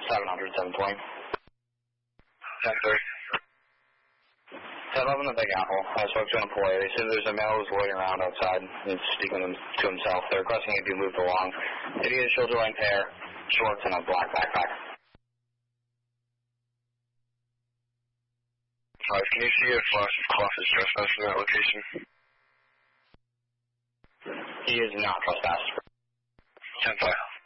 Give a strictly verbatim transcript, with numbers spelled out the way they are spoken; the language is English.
seven hundred, seven twenty. ten thirty. ten eleven the Big Apple. I spoke to an employee. They said there's a male who's loitering around outside and speaking to himself. They're requesting he be moved along. He had a shoulder-length hair, shorts, and a black backpack. Five, can you see if Foster Clough is trespassing in that location? He is not trespassed. ten five.